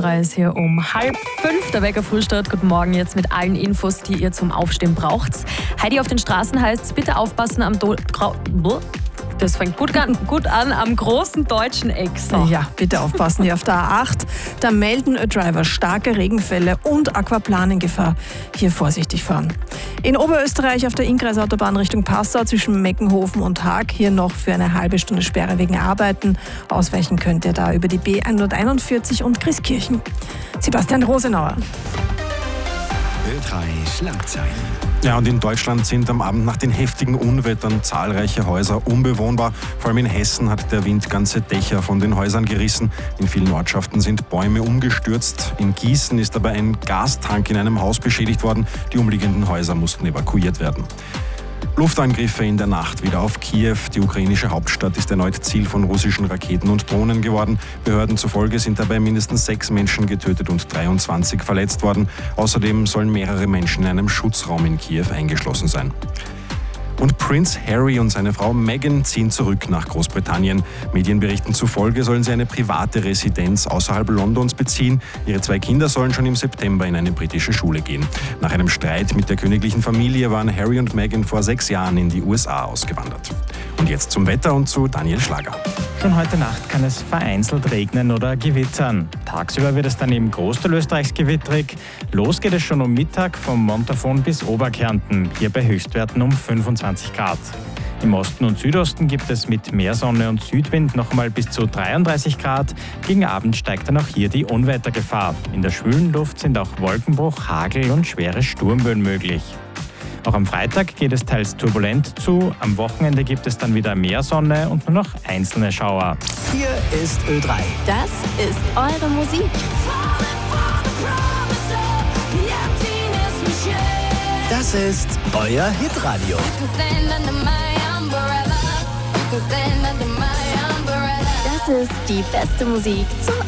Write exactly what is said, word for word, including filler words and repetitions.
Ö drei ist hier um halb fünf. Der Wecker Frühstart. Guten Morgen jetzt mit allen Infos, die ihr zum Aufstehen braucht. Heidi, auf den Straßen heißt bitte aufpassen am Do Grau Das fängt gut an, gut an am großen deutschen Eck. So. Ja, bitte aufpassen hier auf der A acht. Da melden Ö-Driver starke Regenfälle und Aquaplanengefahr. Hier vorsichtig fahren. In Oberösterreich auf der Innkreisautobahn Richtung Passau zwischen Meckenhofen und Haag hier noch für eine halbe Stunde Sperre wegen Arbeiten. Ausweichen könnt ihr da über die B hunderteinundvierzig und Christkirchen. Sebastian Rosenauer. Ö drei Schlagzeilen. Ja, und in Deutschland sind am Abend nach den heftigen Unwettern zahlreiche Häuser unbewohnbar. Vor allem in Hessen hat der Wind ganze Dächer von den Häusern gerissen. In vielen Ortschaften sind Bäume umgestürzt. In Gießen ist dabei ein Gastank in einem Haus beschädigt worden. Die umliegenden Häuser mussten evakuiert werden. Luftangriffe in der Nacht wieder auf Kiew. Die ukrainische Hauptstadt ist erneut Ziel von russischen Raketen und Drohnen geworden. Behörden zufolge sind dabei mindestens sechs Menschen getötet und dreiundzwanzig verletzt worden. Außerdem sollen mehrere Menschen in einem Schutzraum in Kiew eingeschlossen sein. Und Prince Harry und seine Frau Meghan ziehen zurück nach Großbritannien. Medienberichten zufolge sollen sie eine private Residenz außerhalb Londons beziehen. Ihre zwei Kinder sollen schon im September in eine britische Schule gehen. Nach einem Streit mit der königlichen Familie waren Harry und Meghan vor sechs Jahren in die U S A ausgewandert. Und jetzt zum Wetter und zu Daniel Schlager. Schon heute Nacht kann es vereinzelt regnen oder gewittern. Tagsüber wird es dann im Großteil Österreichs gewitterig. Los geht es schon um Mittag vom Montafon bis Oberkärnten, hier bei Höchstwerten um fünfundzwanzig Grad. Im Osten und Südosten gibt es mit mehr Sonne und Südwind noch einmal bis zu dreiunddreißig Grad. Gegen Abend steigt dann auch hier die Unwettergefahr. In der schwülen Luft sind auch Wolkenbruch, Hagel und schwere Sturmböen möglich. Auch am Freitag geht es teils turbulent zu. Am Wochenende gibt es dann wieder mehr Sonne und nur noch einzelne Schauer. Hier ist Ö drei. Das ist eure Musik. Das ist euer Hitradio. Das ist die beste Musik zum